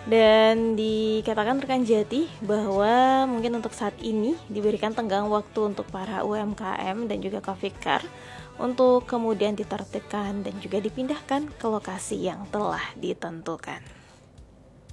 Dan dikatakan rekan Jati bahwa mungkin untuk saat ini diberikan tenggang waktu untuk para UMKM dan juga Coffee Car untuk kemudian ditertibkan dan juga dipindahkan ke lokasi yang telah ditentukan.